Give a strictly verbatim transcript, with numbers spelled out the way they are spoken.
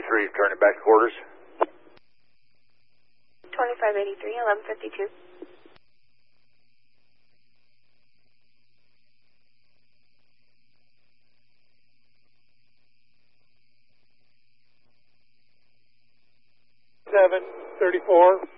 eighty-three, turning back to quarters. twenty-five eighty-three, eleven fifty-two. seven thirty-four.